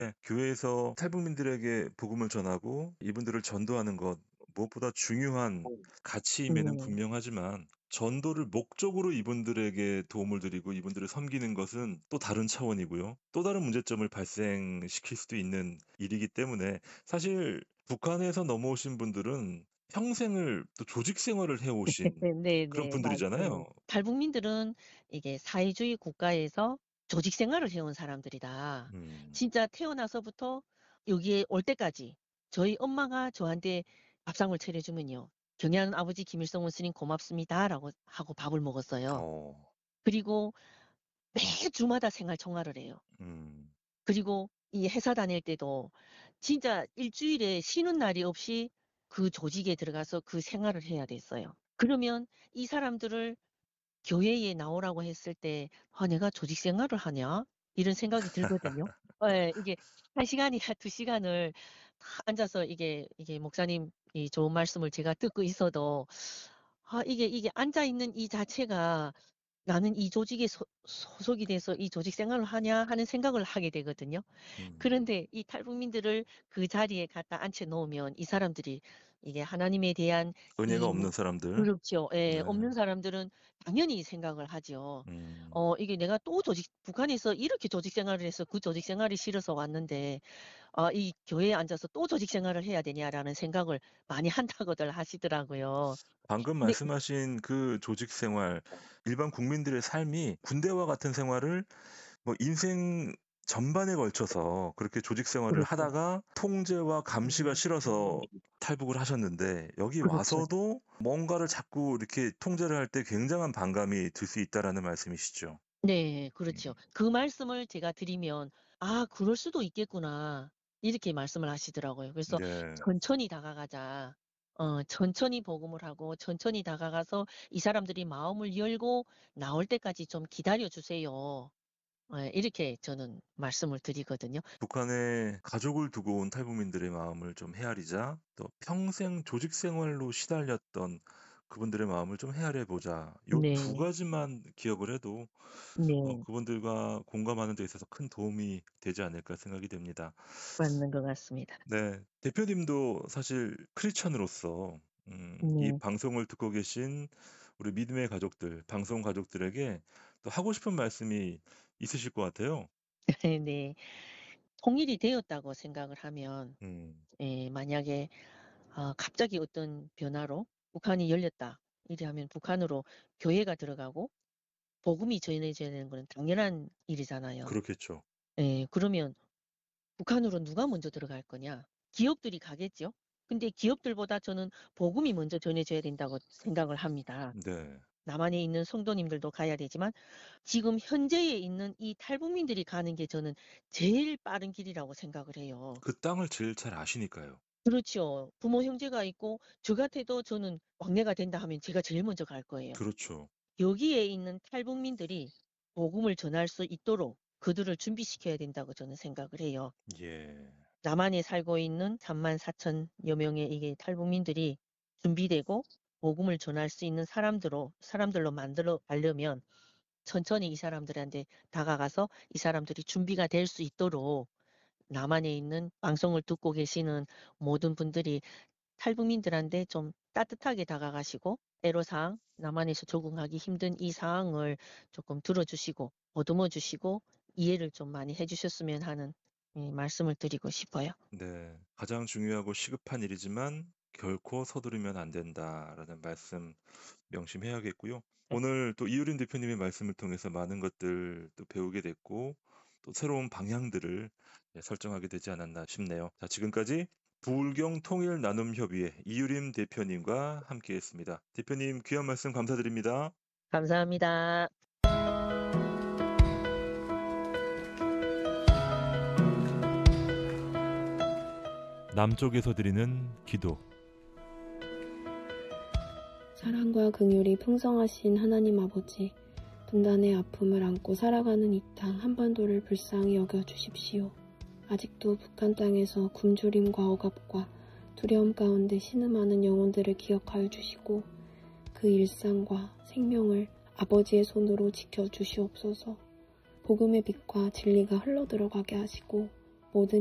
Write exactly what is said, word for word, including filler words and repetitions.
예, 교회에서 탈북민들에게 복음을 전하고 이분들을 전도하는 것 무엇보다 중요한 가치임에는 네. 분명하지만 전도를 목적으로 이분들에게 도움을 드리고 이분들을 섬기는 것은 또 다른 차원이고요. 또 다른 문제점을 발생시킬 수도 있는 일이기 때문에 사실 북한에서 넘어오신 분들은 평생을 또 조직 생활을 해 오신 그런 네네. 맞아요. 분들이잖아요. 탈북민들은 이게 사회주의 국가에서 조직 생활을 해온 사람들이다. 음. 진짜 태어나서부터 여기에 올 때까지 저희 엄마가 저한테 밥상을 차려주면요. "경의하는 아버지 김일성 원수님 고맙습니다."라고 하고 밥을 먹었어요. 어. 그리고 매주마다 생활 청화를 해요. 음. 그리고 이 회사 다닐 때도 진짜 일 주일에 쉬는 날이 없이 그 조직에 들어가서 그 생활을 해야 됐어요. 그러면 이 사람들을 교회에 나오라고 했을 때 '아 내가 조직 생활을 하냐?' 이런 생각이 들거든요. 예. 이게 한 시간이나 두 시간을 다 앉아서 이게 이게 목사님 이 좋은 말씀을 제가 듣고 있어도 아 이게 이게 앉아 있는 이 자체가 '나는 이 조직에 소 소속이 돼서 이 조직 생활을 하냐?' 하는 생각을 하게 되거든요. 음. 그런데 이 탈북민들을 그 자리에 갖다 앉혀 놓으면 이 사람들이 이게 하나님에 대한 은혜가 이 없는 사람들. 그렇죠. 예. 네. 없는 사람들은 당연히 생각을 하죠. 음. 어 이게 '내가 또 조직 북한에서 이렇게 조직 생활을 해서 그 조직 생활이 싫어서 왔는데 아 이 교회에 앉아서 또 조직 생활을 해야 되냐.'라는 생각을 많이 한다고들 하시더라고요. 방금 근데 말씀하신 그 조직 생활, 일반 국민들의 삶이 군대와 같은 생활을 뭐 인생 전반에 걸쳐서 그렇게 조직 생활을 그렇죠. 하다가 통제와 감시가 싫어서 탈북을 하셨는데 여기 그렇죠. 와서도 뭔가를 자꾸 이렇게 통제를 할 때 굉장한 반감이 들 수 있다라는 말씀이시죠? 네. 그렇죠. 음. 그 말씀을 제가 드리면 "아 그럴 수도 있겠구나." 이렇게 말씀을 하시더라고요. 그래서 네. "천천히 다가가자. 어 천천히 복음을 하고 천천히 다가가서 이 사람들이 마음을 열고 나올 때까지 좀 기다려 주세요." 예 이렇게 저는 말씀을 드리거든요. 북한에 가족을 두고 온 탈북민들의 마음을 좀 헤아리자, 또 평생 조직 생활로 시달렸던 그분들의 마음을 좀 헤아려 보자. 요 두 네. 가지만 기억을 해도 어 네. 그분들과 공감하는 데 있어서 큰 도움이 되지 않을까 생각이 됩니다. 맞는 것 같습니다. 네. 대표님도 사실 크리스천으로서 음 이 네. 방송을 듣고 계신 우리 믿음의 가족들, 방송 가족들에게 또 하고 싶은 말씀이 있으실 것 같아요. 네. 통일이 되었다고 생각을 하면 음. 예 만약에 아 갑자기 어떤 변화로 북한이 열렸다. 이래하면 북한으로 교회가 들어가고 복음이 전해져야 되는 거는 당연한 일이잖아요. 그렇겠죠. 예. 그러면 북한으로 누가 먼저 들어갈 거냐? 기업들이 가겠죠. 근데 기업들보다 저는 복음이 먼저 전해져야 된다고 생각을 합니다. 네. 남한에 있는 성도님들도 가야 되지만 지금 현재에 있는 이 탈북민들이 가는 게 저는 제일 빠른 길이라고 생각을 해요. 그 땅을 제일 잘 아시니까요. 그렇죠. 부모 형제가 있고 저 같아도 저는 왕래가 된다 하면 제가 제일 먼저 갈 거예요. 그렇죠. 여기에 있는 탈북민들이 복음을 전할 수 있도록 그들을 준비시켜야 된다고 저는 생각을 해요. 예. 남한에 살고 있는 삼만 사천여 명의 이게 탈북민들이 준비되고 복음을 전할 수 있는 사람들로 사람들로 만들어 가려면 천천히 이 사람들한테 다가가서 이 사람들이 준비가 될 수 있도록 남한에 있는 방송을 듣고 계시는 모든 분들이 탈북민들한테 좀 따뜻하게 다가가시고 애로사항 남한에서 적응하기 힘든 이 상황을 조금 들어 주시고 보듬어 주시고 이해를 좀 많이 해 주셨으면 하는 예 말씀을 드리고 싶어요. 네. "가장 중요하고 시급한 일이지만 결코 서두르면 안 된다."라는 말씀 명심해야겠고요. 네. 오늘 또 이유림 대표님의 말씀을 통해서 많은 것들 또 배우게 됐고 또 새로운 방향들을 예 설정하게 되지 않았나 싶네요. 자, 지금까지 부울경 통일 나눔 협의회 이유림 대표님과 함께했습니다. 대표님 귀한 말씀 감사드립니다. 감사합니다. 남쪽에서 드리는 기도. 사랑과 긍휼이 풍성하신 하나님 아버지, 분단의 아픔을 안고 살아가는 이 땅 한반도를 불쌍히 여겨 주십시오. 아직도 북한 땅에서 굶주림과 억압과 두려움 가운데 신음하는 영혼들을 기억하여 주시고 그 일상과 생명을 아버지의 손으로 지켜주시옵소서. 복음의 빛과 진리가 흘러들어가게 하시고 모든